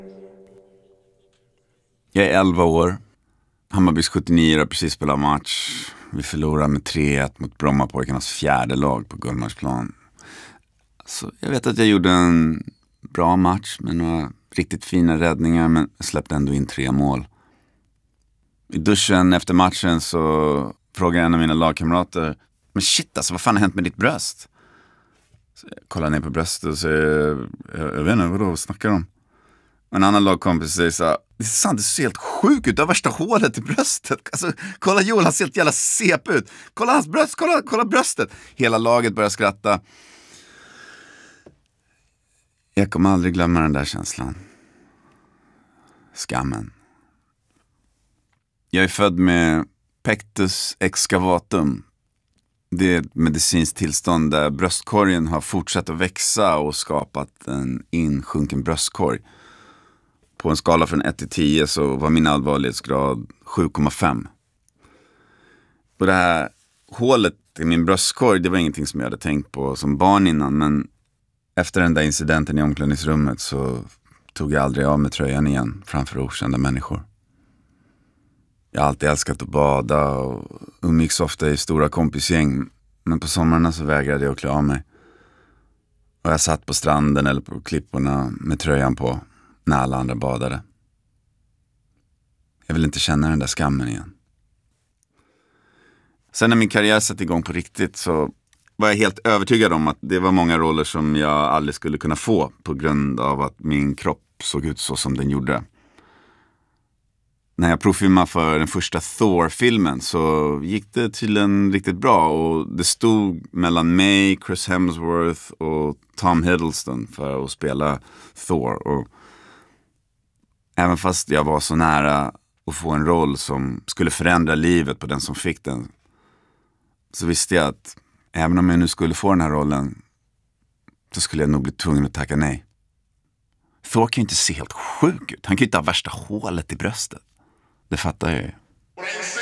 Jag är 11 år. Hammarbys 79 har precis spelat match. Vi förlorar med 3-1 mot Brommapojkarnas fjärde lag på Gullmarsplan. Så jag vet att jag gjorde en bra match med några riktigt fina räddningar, men jag släppte ändå in 3 mål. I duschen efter matchen så frågar en av mina lagkamrater: men shit alltså, vad fan har hänt med ditt bröst? Så jag kollar ner på bröstet och säger: jag vet inte, vad snackar de om? En annan lagkompis säger så här: det är sant, det ser helt sjuk ut, det har värsta hålet i bröstet. Alltså, kolla Joel, han ser helt jävla sep ut. Kolla hans bröst, kolla bröstet. Hela laget börjar skratta. Jag kommer aldrig glömma den där känslan. Skammen. Jag är född med pectus excavatum. Det är ett medicinskt tillstånd där bröstkorgen har fortsatt att växa och skapat en insjunken bröstkorg. På en skala från 1 till 10 så var min allvarlighetsgrad 7,5. Och det här hålet i min bröstkorg, det var ingenting som jag hade tänkt på som barn innan. Men efter den där incidenten i omklädningsrummet så tog jag aldrig av med tröjan igen framför okända människor. Jag har alltid älskat att bada och umgicks ofta i stora kompisgäng. Men på sommarna så vägrade jag att klä av mig. Och jag satt på stranden eller på klipporna med tröjan på när alla andra badade. Jag vill inte känna den där skammen igen. Sen när min karriär satt igång på riktigt så var jag helt övertygad om att det var många roller som jag aldrig skulle kunna få på grund av att min kropp såg ut så som den gjorde. När jag provfilmade för den första Thor-filmen så gick det tydligen riktigt bra, och det stod mellan mig, Chris Hemsworth och Tom Hiddleston för att spela Thor. Och även fast jag var så nära att få en roll som skulle förändra livet på den som fick den, så visste jag att även om jag nu skulle få den här rollen så skulle jag nog bli tvungen att tacka nej. Thor kan ju inte se helt sjuk ut. Han kan ju inte ha värsta hålet i bröstet. Det fattar jag ju.